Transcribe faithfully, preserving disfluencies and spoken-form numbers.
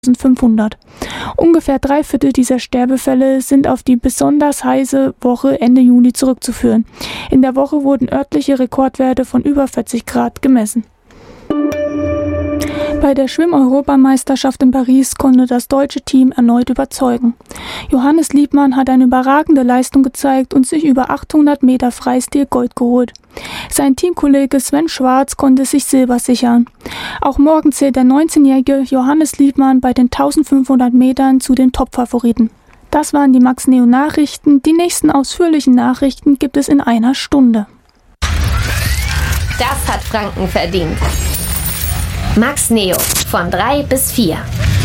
fünfhundert. Ungefähr drei Viertel dieser Sterbefälle sind auf die besonders heiße Woche Ende Juni zurückzuführen. In der Woche wurden örtliche Rekordwerte von über vierzig Grad gemessen. Bei der Schwimm-Europameisterschaft in Paris konnte das deutsche Team erneut überzeugen. Johannes Liebmann hat eine überragende Leistung gezeigt und sich über achthundert Meter Freistil Gold geholt. Sein Teamkollege Sven Schwarz konnte sich Silber sichern. Auch morgen zählt der neunzehnjährige Johannes Liebmann bei den eintausendfünfhundert Metern zu den Top-Favoriten. Das waren die Max Neo Nachrichten. Die nächsten ausführlichen Nachrichten gibt es in einer Stunde. Das hat Franken verdient. Max Neo von drei bis vier.